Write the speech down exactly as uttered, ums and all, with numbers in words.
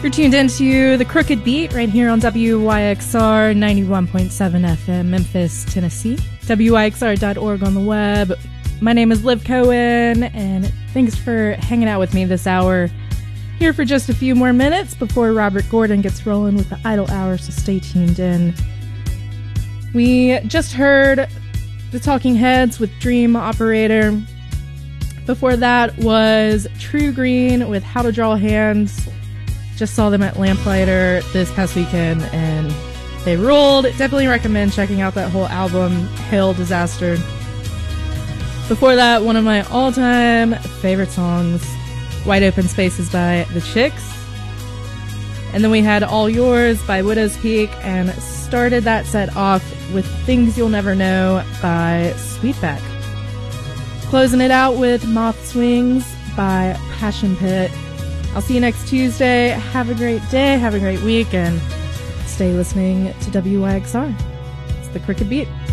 You're tuned into The Crooked Beat right here on W Y X R ninety-one point seven F M, Memphis, Tennessee. W Y X R dot org on the web. My name is Liv Cohen, and thanks for hanging out with me this hour. Here for just a few more minutes before Robert Gordon gets rolling with the Idle Hour, so stay tuned in. We just heard The Talking Heads with Dream Operator. Before that was True Green with How to Draw Hands. Just saw them at Lamplighter this past weekend, and they ruled. Definitely recommend checking out that whole album, Hail Disaster. Before that, one of my all-time favorite songs, Wide Open Spaces by The Chicks. And then we had All Yours by Widow's Peak, and started that set off with Things You'll Never Know by Sweetback. Closing it out with Moth Swings by Passion Pit. I'll see you next Tuesday. Have a great day, have a great week, and stay listening to W Y X R. It's The Crooked Beat.